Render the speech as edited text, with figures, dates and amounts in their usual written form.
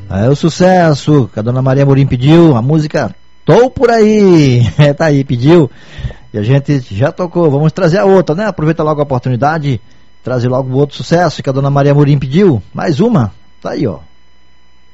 É o sucesso que a Dona Maria Amorim pediu, a música Tô Por Aí. Tá aí, pediu. E a gente já tocou, vamos trazer a outra, né? Aproveita logo a oportunidade, trazer logo o outro sucesso que a Dona Maria Amorim pediu. Mais uma, tá aí, ó.